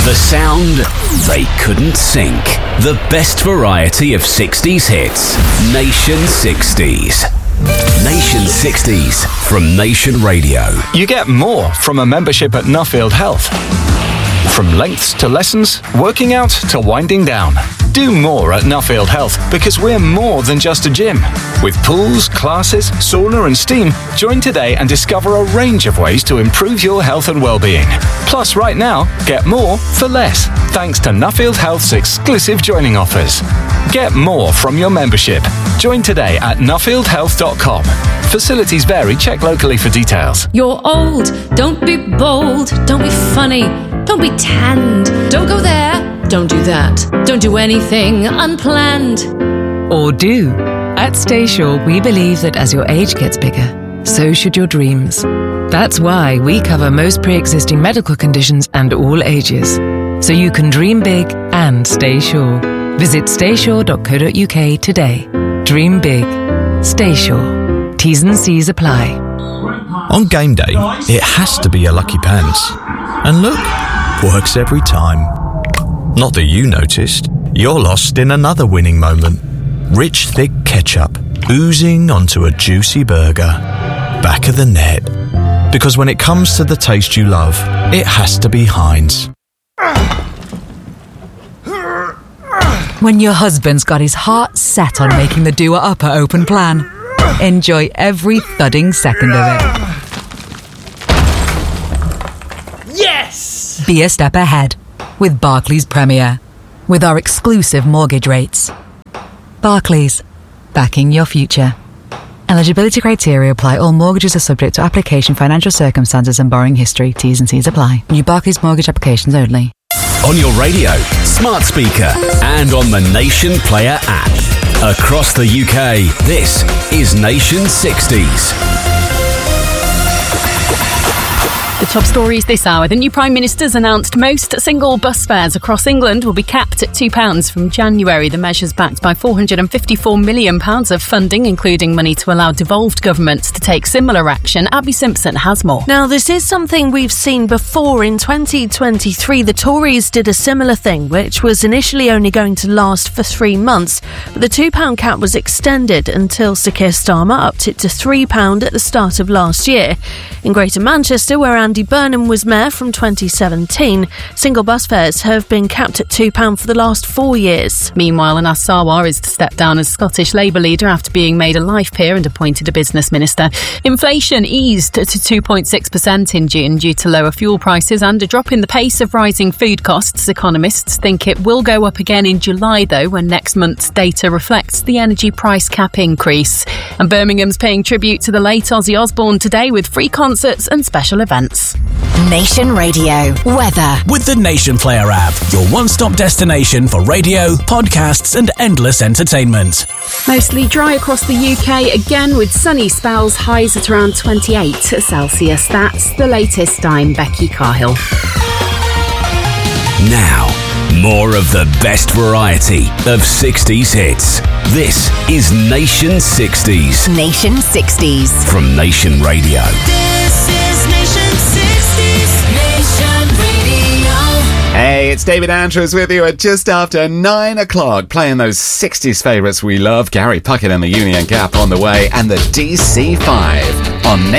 The sound they couldn't sync. The best variety of 60s hits. Nation 60s. Nation 60s from Nation Radio. You get more from a membership at Nuffield Health. From lengths to lessons, working out to winding down. Do more at Nuffield Health because we're more than just a gym. With pools, classes, sauna and steam, join today and discover a range of ways to improve your health and well-being. Plus, right now, get more for less, thanks to Nuffield Health's exclusive joining offers. Get more from your membership. Join today at nuffieldhealth.com. Facilities vary. Check locally for details. You're old. Don't be bold. Don't be funny. Don't be tanned. Don't go there. Don't do that. Don't do anything unplanned. Or do. At Staysure, we believe that as your age gets bigger, so should your dreams. That's why we cover most pre-existing medical conditions and all ages. So you can dream big and stay sure. Visit staysure.co.uk today. Dream big. Stay sure. T's and C's apply. On game day, it has to be a Lucky Pants. And look, works every time. Not that you noticed. You're lost in another winning moment. Rich, thick ketchup oozing onto a juicy burger. Back of the net. Because when it comes to the taste you love, it has to be Heinz. When your husband's got his heart set on making the Dua Upper open plan, enjoy every thudding second of it. Yes! Be a step ahead with Barclays Premier. With our exclusive mortgage rates. Barclays, backing your future. Eligibility criteria apply. All mortgages are subject to application, financial circumstances and borrowing history. T's and C's apply. New Barclays mortgage applications only. On your radio, smart speaker, and on the Nation Player app. Across the UK, this is Nation 60s. The top stories this hour. The new Prime Minister's announced most single bus fares across England will be capped at £2 from January. The measure's backed by £454 million of funding, including money to allow devolved governments to take similar action. Abby Simpson has more. Now, this is something we've seen before. In 2023, the Tories did a similar thing, which was initially only going to last for 3 months. But the £2 cap was extended until Sir Keir Starmer upped it to £3 at the start of last year. In Greater Manchester, where Andy Burnham was mayor from 2017, single bus fares have been capped at £2 for the last 4 years. Meanwhile, Anas Sarwar is to step down as Scottish Labour leader after being made a life peer and appointed a business minister. Inflation eased to 2.6% in June due to lower fuel prices and a drop in the pace of rising food costs. Economists think it will go up again in July, though, when next month's data reflects the energy price cap increase. And Birmingham's paying tribute to the late Ozzy Osbourne today with free concerts and special events. Nation Radio weather with the Nation Player app, your one-stop destination for radio, podcasts and endless entertainment. Mostly dry across the UK again with sunny spells, highs at around 28 Celsius. That's the latest. I'm Becky Cahill. Now, more of the best variety of 60s hits. This is Nation 60s. Nation 60s from Nation Radio. This is Nation 60s, Nation Radio. Hey, it's David Andrews with you at just after 9 o'clock, playing those 60s favourites we love. Gary Puckett and the Union Gap on the way, and the DC5 on Nation.